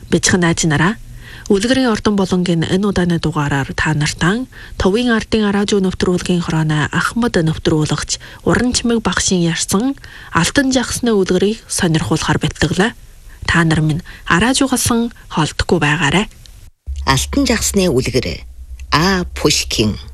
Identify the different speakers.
Speaker 1: Бичгэн найз нараа, үлгэрийн ордон болонгийн энэ удааны дугаараар та нартан Товын ардын радио нэвтрүүлгийн хорооны Ахмад нэвтрүүлэгч Уран чимэг багшийн ярьсан Алтан жагсны үлгэрийг сонирхуулахар бэлтгэлээ. Та нар минь радиогосон холдохгүй байгаарай.
Speaker 2: Алтан жагсны үлгэр А. Пушкин